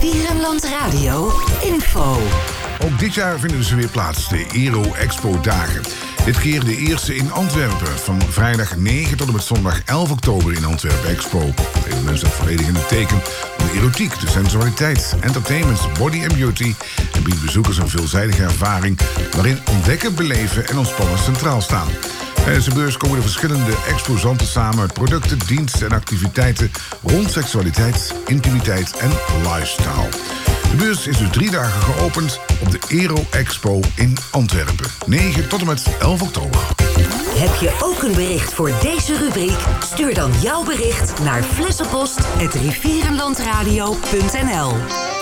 Rivierenland Radio info. Ook dit jaar vinden ze weer plaats, de Aero Expo dagen. Dit keer de eerste in Antwerpen, van vrijdag 9 tot en met zondag 11 oktober in Antwerpen Expo. Het evenement staat volledig in het teken van de erotiek, de sensualiteit, entertainment, body en beauty en biedt bezoekers een veelzijdige ervaring waarin ontdekken, beleven en ontspannen centraal staan. Tijdens de beurs komen de verschillende exposanten samen met producten, diensten en activiteiten rond seksualiteit, intimiteit en lifestyle. De beurs is dus 3 dagen geopend op de Aero Expo in Antwerpen. 9 tot en met 11 oktober. Heb je ook een bericht voor deze rubriek? Stuur dan jouw bericht naar flessenpost@rivierenlandradio.nl.